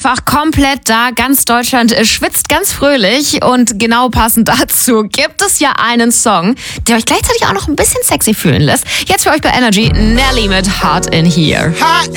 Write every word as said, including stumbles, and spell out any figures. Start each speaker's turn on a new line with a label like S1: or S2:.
S1: einfach komplett da. Ganz Deutschland äh, schwitzt ganz fröhlich. Und genau passend dazu gibt es ja einen Song, der euch gleichzeitig auch noch ein bisschen sexy fühlen lässt. Jetzt für euch bei Energy, Nelly mit Heart in Here.